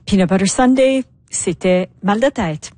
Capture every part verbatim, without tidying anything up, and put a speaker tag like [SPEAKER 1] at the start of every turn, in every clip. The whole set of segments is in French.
[SPEAKER 1] Peanut Butter Sunday, c'était Mal de tête.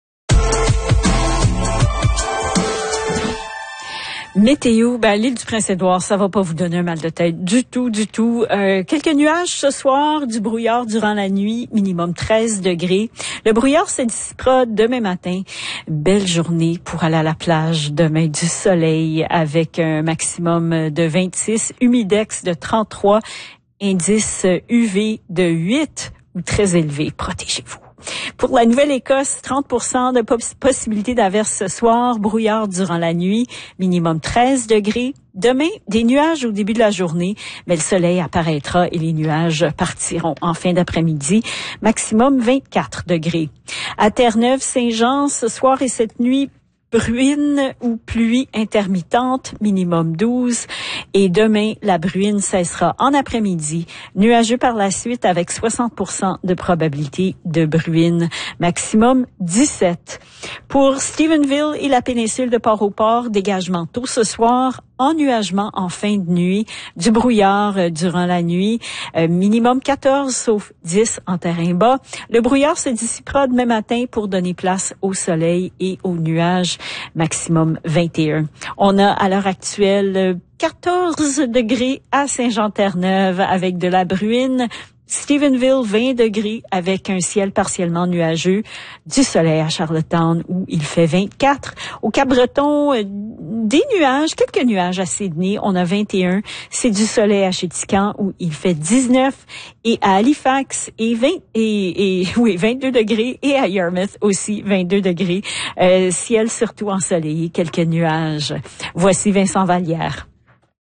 [SPEAKER 1] Météo, ben, l'île du Prince-Édouard, ça va pas vous donner un mal de tête du tout, du tout. Euh, quelques nuages ce soir, du brouillard durant la nuit, minimum treize degrés. Le brouillard se dissipera demain matin. Belle journée pour aller à la plage. Demain, du soleil avec un maximum de vingt-six, humidex de trente-trois, indice U V de huit ou très élevé. Protégez-vous. Pour la Nouvelle-Écosse, trente pour cent de possibilité d'averse ce soir, brouillard durant la nuit, minimum treize degrés. Demain, des nuages au début de la journée, mais le soleil apparaîtra et les nuages partiront en fin d'après-midi, maximum vingt-quatre degrés. À Terre-Neuve, Saint-Jean, ce soir et cette nuit, bruine ou pluie intermittente, minimum douze. Et demain, la bruine cessera en après-midi. Nuageux par la suite avec soixante pour cent de probabilité de bruine, maximum dix-sept. Pour Stephenville et la péninsule de Port-au-Port, dégagement tôt ce soir, ennuagement en fin de nuit, du brouillard euh, durant la nuit, euh, minimum quatorze sauf dix en terrain bas. Le brouillard se dissipera demain matin pour donner place au soleil et aux nuages, maximum vingt et un. On a à l'heure actuelle quatorze degrés à Saint-Jean-Terre-Neuve avec de la bruine. Stephenville, vingt degrés avec un ciel partiellement nuageux, du soleil à Charlottetown où il fait vingt-quatre. Au Cap-Breton, euh, des nuages, quelques nuages à Sydney, on a vingt et un. C'est du soleil à Chéticamp où il fait dix-neuf et à Halifax et vingt et, et oui, vingt-deux degrés et à Yarmouth aussi vingt-deux degrés. Euh, ciel surtout ensoleillé, quelques nuages. Voici Vincent Vallière.